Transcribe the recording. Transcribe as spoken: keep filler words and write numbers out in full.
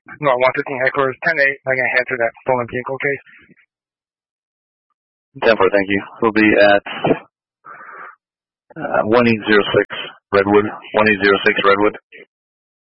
No, one fifteen headquarters, ten eight, I'm going to head to that stolen vehicle case. ten four, thank you. We'll be at uh, one eight zero six Redwood, one eight zero six Redwood.